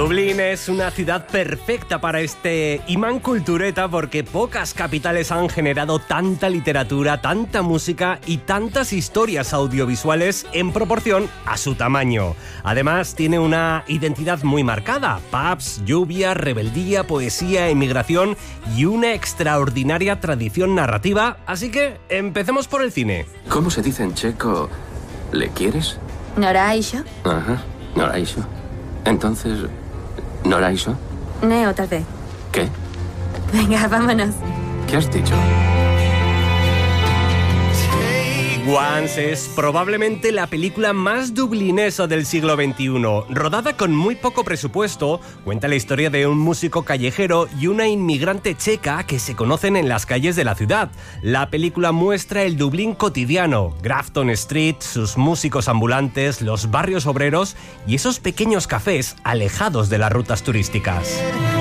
Dublín es una ciudad perfecta para este imán cultureta porque pocas capitales han generado tanta literatura, tanta música y tantas historias audiovisuales en proporción a su tamaño. Además, tiene una identidad muy marcada: pubs, lluvia, rebeldía, poesía, emigración y una extraordinaria tradición narrativa. Así que empecemos por el cine. ¿Cómo se dice en checo? ¿Le quieres? Noraisho. Ajá, Noraisho. Entonces, ¿Noraisho? Ne, otra vez. ¿Qué? Venga, vámonos. ¿Qué has dicho? Once es probablemente la película más dublinesa del siglo XXI. Rodada con muy poco presupuesto, cuenta la historia de un músico callejero y una inmigrante checa que se conocen en las calles de la ciudad. La película muestra el Dublín cotidiano: Grafton Street, sus músicos ambulantes, los barrios obreros y esos pequeños cafés alejados de las rutas turísticas.